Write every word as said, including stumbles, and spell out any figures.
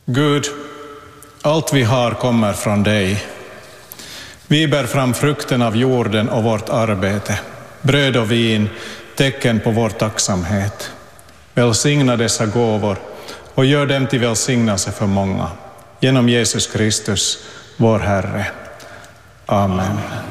Gud, allt vi har kommer från dig. Vi bär fram frukten av jorden och vårt arbete, bröd och vin, tecken på vår tacksamhet. Välsigna dessa gåvor och gör dem till välsignelse för många. Genom Jesus Kristus, vår Herre. Amen.